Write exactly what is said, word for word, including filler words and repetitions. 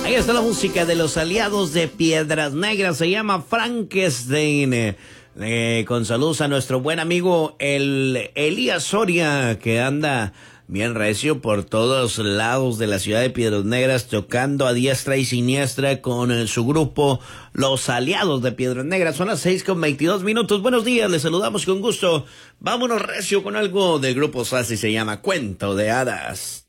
Ahí está la música de los aliados de Piedras Negras. Se llama Frankenstein. Eh, eh, con saludos a nuestro buen amigo el Elías Soria, que anda bien recio por todos lados de la ciudad de Piedras Negras, tocando a diestra y siniestra con eh, su grupo Los Aliados de Piedras Negras. Son las seis con veintidós minutos. Buenos días, les saludamos con gusto. Vámonos recio con algo del grupo Sassy, se llama Cuento de Hadas.